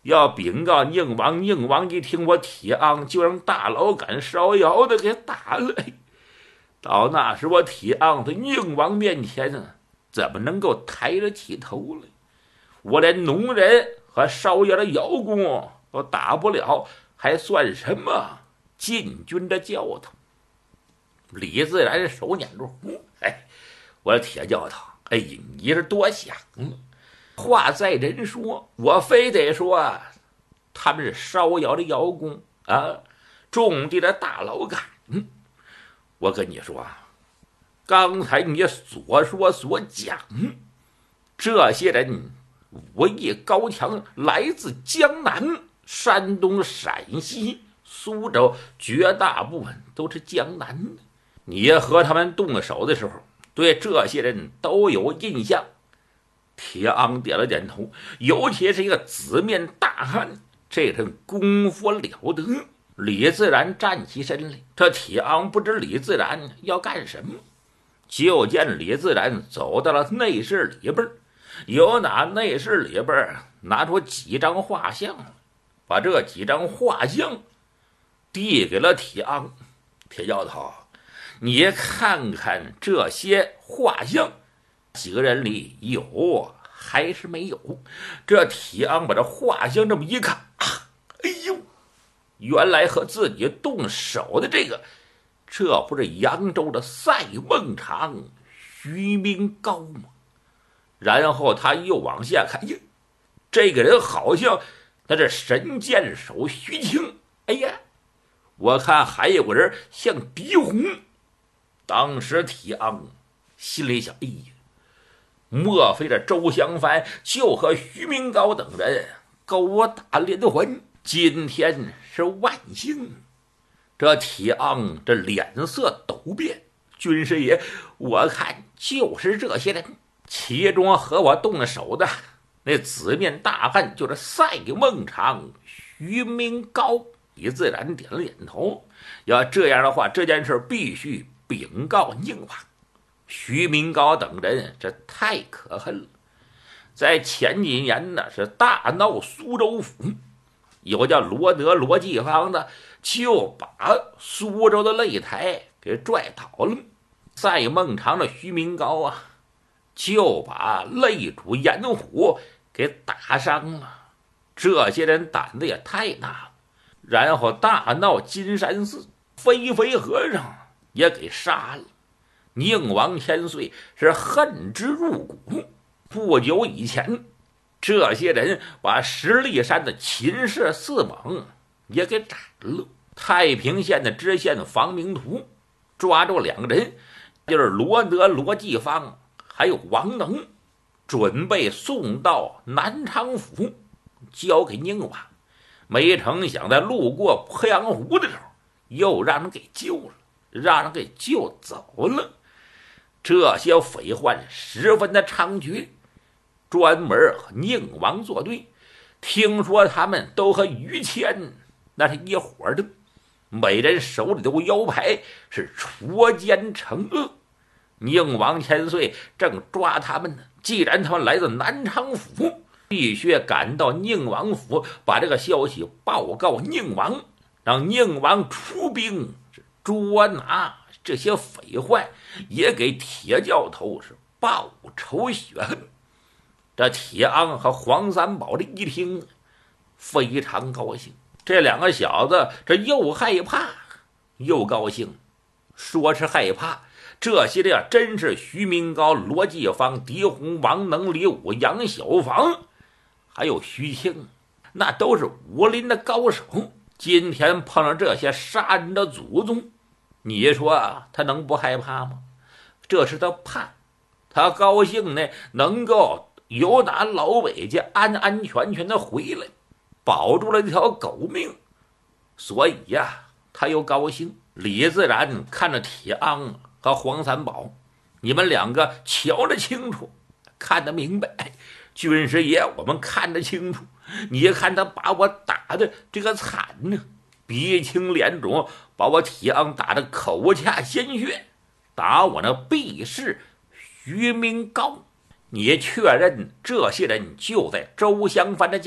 要禀告宁王。宁王一听我铁昂，就让大老杆烧窑的给打了。到那时我铁昂在宁王面前怎么能够抬得起头来？我连农人和烧窑的窑工都打不了，还算什么禁军的教头？李自然手捻住胡，我的铁教头，你是多想了。话在人说，我非得说，他们是烧窑的窑工啊，种地的大老杆。我跟你说，刚才你所说所讲，这些人武艺高强，来自江南、山东、陕西、苏州，绝大部分都是江南的。你和他们动手的时候，对这些人都有印象。铁昂点了点头，尤其是一个紫面大汉，这人功夫了得。李自然站起身来，这铁昂不知李自然要干什么，就见李自然走到了内室里边，由那内室里边拿出几张画像，把这几张画像递给了铁昂。铁教头，你看看这些画像，几个人里有还是没有？这铁昂把这画像这么一看，原来和自己动手的这不是扬州的赛孟尝、徐明高吗？然后他又往下看，这个人好像那是神箭手徐青。我看还有个人像狄红。当时铁昂心里想，莫非这周襄藩就和徐明高等人勾打连环？今天是万幸。这铁昂这脸色陡变，军师爷，我看就是这些人，其中和我动了手的那紫面大汉就是赛孟尝、徐明高。李自然点了点头，要这样的话，这件事必须禀告宁王。徐明高等人这太可恨了，在前几年呢是大闹苏州府，有叫罗德罗继芳的就把苏州的擂台给拽倒了。赛孟尝的徐明高就把擂主严虎给打伤了。这些人胆子也太大了，然后大闹金山寺，飞飞和尚也给杀了。宁王千岁是恨之入骨。不久以前，这些人把石砾山的秦氏四猛也给斩了。太平县的知县房明图抓住2个人，就是罗德罗继芳还有王能，准备送到南昌府交给宁王。没成想在路过鄱阳湖的时候，又让人给救了，让人给救走了。这些匪患十分的猖獗，专门和宁王作对。听说他们都和于谦那是一伙的，每人手里都有腰牌，是戳奸惩恶。宁王千岁正抓他们呢，既然他们来自南昌府，必须赶到宁王府，把这个消息报告宁王，让宁王出兵捉拿这些匪患，也给铁教头是报仇雪恨。这铁昂和黄三宝这一听非常高兴，这2个小子这又害怕又高兴。说是害怕，这些人真是徐明高、罗继芳、狄红、王能、李武、杨小房还有徐庆，那都是武林的高手。今天碰上这些杀人的祖宗，你说他能不害怕吗？这是他怕，他高兴呢，能够由打老北家安安全全的回来，保住了一条狗命，所以他又高兴。李自然看着铁昂和黄三宝，你们2个瞧得清楚，看得明白。军师爷，我们看得清楚，你看他把我打的这个惨呢，鼻青脸肿，把我铁昂打得口下鲜血，打我那臂士徐明高。你确认这些人就在周襄藩的